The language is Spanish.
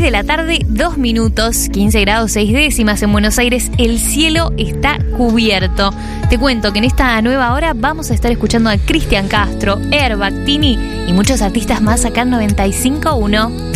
de la tarde, 2 minutos, 15 grados 6 décimas en Buenos Aires. El cielo está cubierto. Te cuento que en esta nueva hora vamos a estar escuchando a Cristian Castro, Airbag, Tini y muchos artistas más acá en 95.1.